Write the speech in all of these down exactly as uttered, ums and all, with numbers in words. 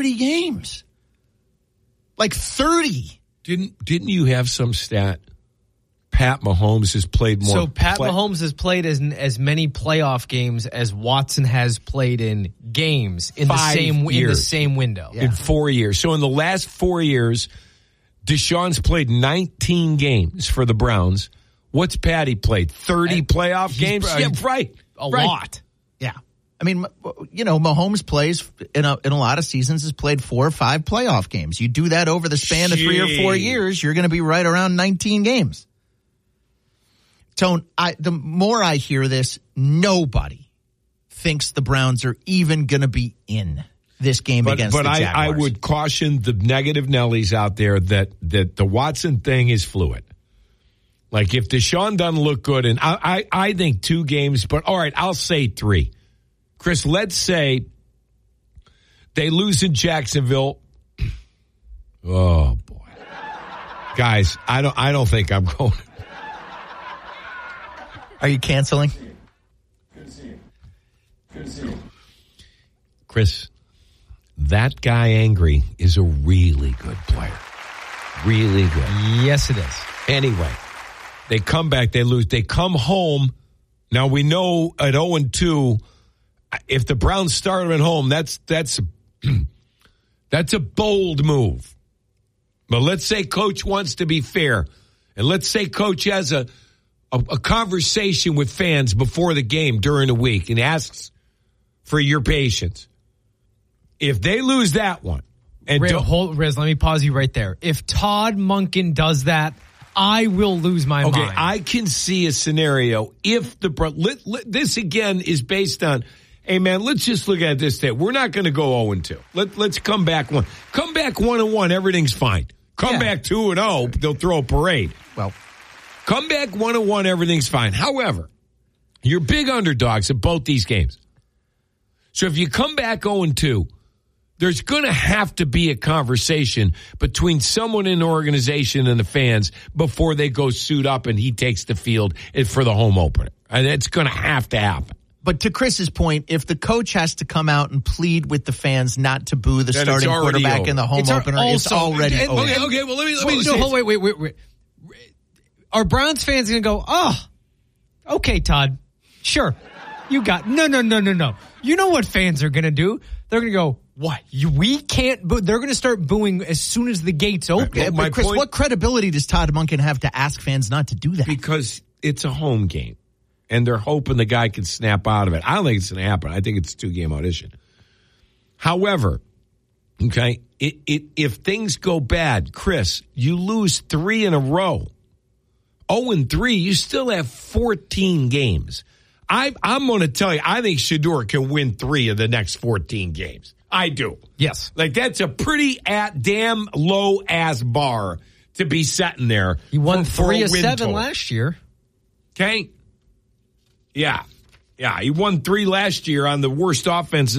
thirty games. Like thirty. Didn't didn't you have some stat? Pat Mahomes has played more. So Pat play- Mahomes has played as as many playoff games as Watson has played in games in Five the same years. in the same window. In four years. So in the last four years, Deshaun's played nineteen games for the Browns. What's Patty played? thirty And playoff he's games? probably- Yeah, right. A right. lot. Yeah. I mean, you know, Mahomes plays in a, in a lot of seasons has played four or five playoff games. You do that over the span of three or four years, you're going to be right around nineteen games. Tone, I, the more I hear this, nobody thinks the Browns are even going to be in this game But, against but the I, Jaguars. I would caution the negative Nellies out there that, that the Watson thing is fluid. Like if Deshaun doesn't look good, and I, I, I think two games, but all right, I'll say three. Chris, let's say they lose in Jacksonville. Oh boy, guys, I don't, I don't think I'm going. Are you canceling? Chris, that guy Angry is a really good player. Really good. Yes, it is. Anyway, they come back, they lose. They come home. Now, we know at oh and two, if the Browns start them at home, that's that's that's a bold move. But let's say Coach wants to be fair, and let's say Coach has a, a, a conversation with fans before the game during the week and asks for your patience. If they lose that one, and Riz, don't, hold, Riz, let me pause you right there. If Todd Monken does that, I will lose my okay, mind. I can see a scenario if the let, let, this again is based on. Hey man, let's just look at this day. We're not going to go oh and two. Let let's come back one. Come back one and one. Everything's fine. Come Yeah. back two and oh. They'll throw a parade. Well, come back one and one. Everything's fine. However, you're big underdogs at both these games. So if you come back oh and two, there's going to have to be a conversation between someone in the organization and the fans before they go suit up and he takes the field for the home opener. And it's going to have to happen. but to Chris's point, if the coach has to come out and plead with the fans not to boo the Then starting it's already quarterback over. in the home It's opener, it's also- already and- over. Okay, okay, well, let me, let me Wait, say no, hold, this. wait, wait, wait, wait. Are Browns fans going to go, oh, okay, Todd, sure. You got, no, no, no, no, no. You know what fans are going to do? They're going to go, what? You, we can't boo. They're going to start booing as soon as the gates open. Yeah, my but Chris, point- what credibility does Todd Monken have to ask fans not to do that? Because it's a home game, and they're hoping the guy can snap out of it. I don't think it's going to happen. I think it's a two-game audition. However, okay, it, it, if things go bad, Chris, you lose three in a row. oh and three, you still have fourteen games. I, I'm going to tell you, I think Shedeur can win three of the next fourteen games. I do. Yes. Like, that's a pretty at damn low-ass bar to be setting there. He won for- for three a of win seven total. last year. Okay. Yeah. Yeah. He won three last year on the worst offense.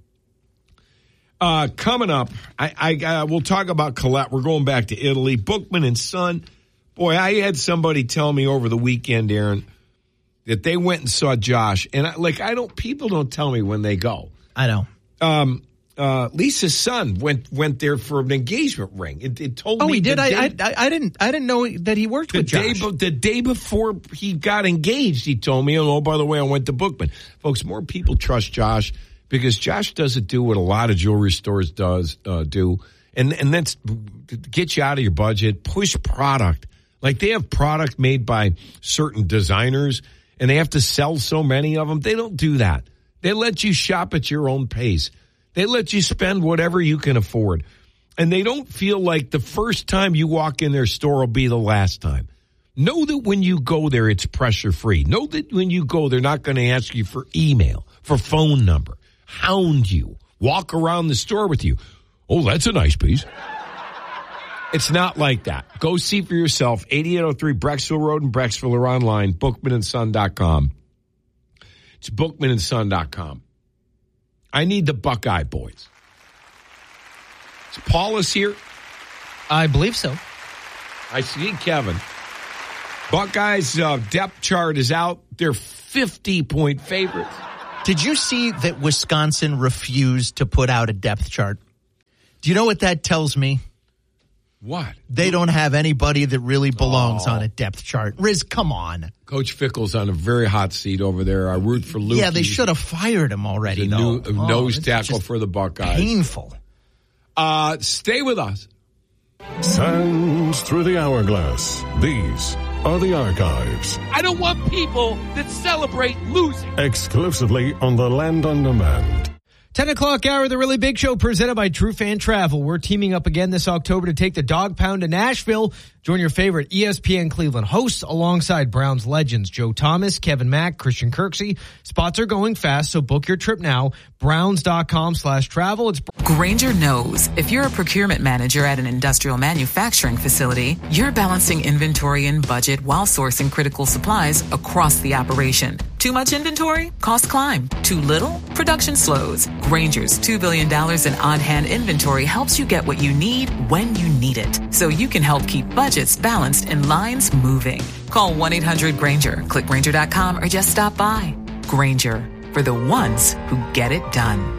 Uh, coming up, I, I, uh, we'll talk about Colette. We're going back to Italy. Bookman and Son. Boy, I had somebody tell me over the weekend, Aaron, that they went and saw Josh. And I, like, I don't, people don't tell me when they go. I know. Um, uh, Lisa's son went, went there for an engagement ring. It, it told Oh, me. he did. the I, day- I I didn't I didn't know that he worked The with day, Josh. be- the day before he got engaged, he told me, oh, by the way, I went to Bookman. Folks, more people trust Josh because Josh doesn't do what a lot of jewelry stores does uh, do. And, and that's get you out of your budget, push product. Like they have product made by certain designers and they have to sell so many of them. They don't do that. They let you shop at your own pace. They let you spend whatever you can afford. And they don't feel like the first time you walk in their store will be the last time. Know that when you go there, it's pressure free. Know that when you go, they're not going to ask you for email, for phone number, hound you, walk around the store with you. Oh, that's a nice piece. It's not like that. Go see for yourself. eighty-eight oh three Brecksville Road in Brecksville or online, bookman and son dot com. It's bookman and son dot com. I need the Buckeye boys. Is Paulus here? I believe so. I see Kevin. Buckeyes uh, depth chart is out. They're fifty-point favorites. Did you see that Wisconsin refused to put out a depth chart? Do you know what that tells me? What? They don't have anybody that really belongs Oh. on a depth chart. Riz, come on. Coach Fickle's on a very hot seat over there. I root for Luke. Yeah, they should have fired him already, He's a though. new, a Oh, nose it's tackle just for the Buckeyes. Painful. Uh, stay with us. Sands through the hourglass. These are the archives. I don't want people that celebrate losing. Exclusively on the Land on Demand. ten o'clock hour, the Really Big Show presented by True Fan Travel. We're teaming up again this October to take the Dog Pound to Nashville. Join your favorite E S P N Cleveland hosts alongside Browns legends Joe Thomas, Kevin Mack, Christian Kirksey. Spots are going fast, so book your trip now. Browns.com slash travel. It's Grainger knows if you're a procurement manager at an industrial manufacturing facility, you're balancing inventory and budget while sourcing critical supplies across the operation. Too much inventory? Costs climb. Too little? Production slows. Grainger's two billion dollars in on-hand inventory helps you get what you need when you need it, so you can help keep budgets balanced and lines moving. Call one eight hundred Grainger, click Grainger dot com, or just stop by. Grainger, for the ones who get it done.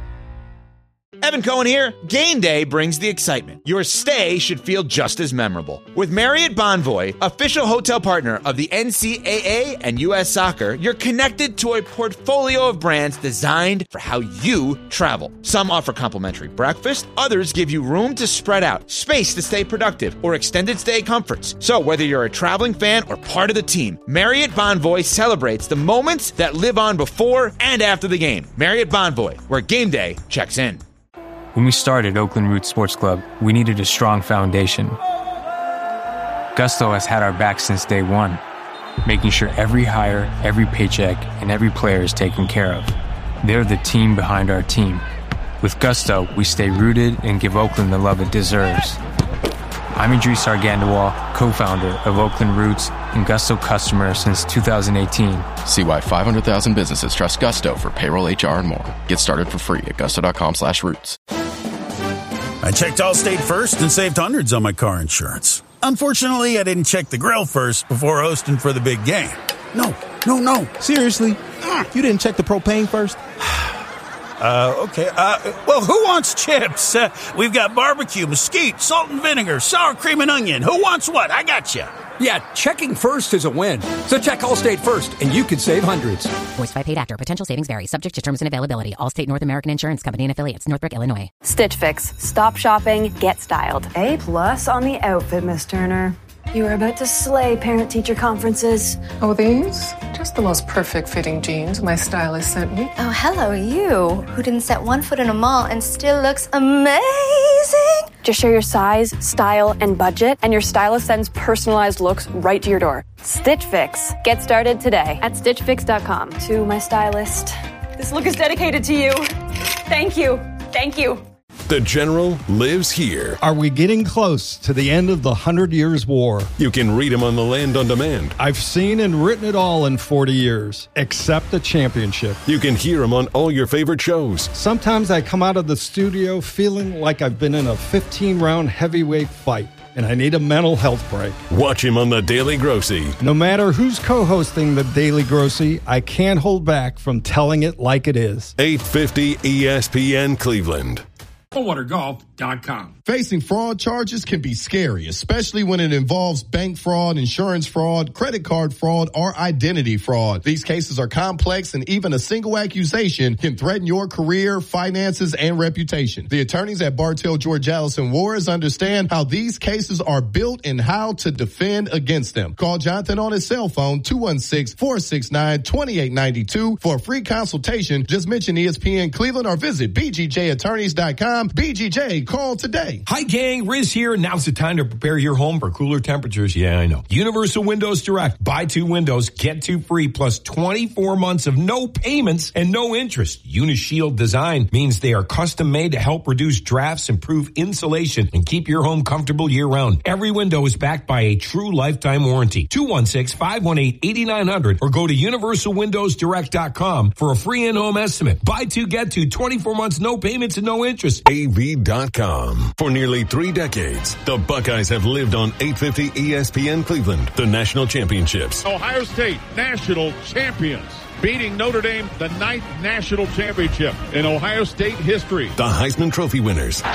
Evan Cohen here. Game day brings the excitement. Your stay should feel just as memorable. With Marriott Bonvoy, official hotel partner of the N C double A and U S Soccer, you're connected to a portfolio of brands designed for how you travel. Some offer complimentary breakfast, others give you room to spread out, space to stay productive, or extended stay comforts. So whether you're a traveling fan or part of the team, Marriott Bonvoy celebrates the moments that live on before and after the game. Marriott Bonvoy, where game day checks in. When we started Oakland Roots Sports Club, we needed a strong foundation. Gusto has had our back since day one, making sure every hire, every paycheck, and every player is taken care of. They're the team behind our team. With Gusto, we stay rooted and give Oakland the love it deserves. I'm Idris Argandawal, co-founder of Oakland Roots and Gusto customer since two thousand eighteen. See why five hundred thousand businesses trust Gusto for payroll, H R, and more. Get started for free at gusto.com slash roots. I checked Allstate first and saved hundreds on my car insurance. Unfortunately, I didn't check the grill first before hosting for the big game. No, no, no. Seriously? You didn't check the propane first? Uh, okay. Uh, well, who wants chips? Uh, we've got barbecue, mesquite, salt and vinegar, sour cream and onion. Who wants what? I got you. Yeah, checking first is a win. So check Allstate first, and you could save hundreds. Voiced by paid actor. Potential savings vary. Subject to terms and availability. Allstate North American Insurance Company and affiliates. Northbrook, Illinois. Stitch Fix. Stop shopping. Get styled. A plus on the outfit, Miss Turner. You are about to slay parent-teacher conferences. Oh, these? Just the most perfect fitting jeans my stylist sent me. Oh, hello, you, who didn't set one foot in a mall and still looks amazing. Just share your size, style, and budget, and your stylist sends personalized looks right to your door. Stitch Fix. Get started today at stitch fix dot com. To my stylist, this look is dedicated to you. Thank you. Thank you. The General lives here. Are we getting close to the end of the Hundred Years' War? You can read him on the Land on Demand. I've seen and written it all in forty years, except the championship. You can hear him on all your favorite shows. Sometimes I come out of the studio feeling like I've been in a fifteen-round heavyweight fight, and I need a mental health break. Watch him on The Daily Grossy. No matter who's co-hosting The Daily Grossy, I can't hold back from telling it like it is. eight fifty E S P N Cleveland. Coldwater Golf dot com. Facing fraud charges can be scary, especially when it involves bank fraud, insurance fraud, credit card fraud, or identity fraud. These cases are complex, and even a single accusation can threaten your career, finances, and reputation. The attorneys at Bartell, George Allison Wars understand how these cases are built and how to defend against them. Call Jonathan on his cell phone, two one six, four six nine, two eight nine two for a free consultation. Just mention E S P N Cleveland or visit B G J attorneys dot com. B G J, call today. Hi, gang. Riz here. Now's the time to prepare your home for cooler temperatures. Yeah, I know. Universal Windows Direct. Buy two windows, get two free, plus twenty-four months of no payments and no interest. Unishield design means they are custom made to help reduce drafts, improve insulation, and keep your home comfortable year-round. Every window is backed by a true lifetime warranty. two one six, five one eight, eight nine zero zero or go to universal windows direct dot com for a free in-home estimate. Buy two, get two, twenty-four months, no payments, and no interest. A V dot com. For nearly three decades, the Buckeyes have lived on eight fifty E S P N Cleveland, the national championships. Ohio State national champions, beating Notre Dame, the ninth national championship in Ohio State history. The Heisman Trophy winners.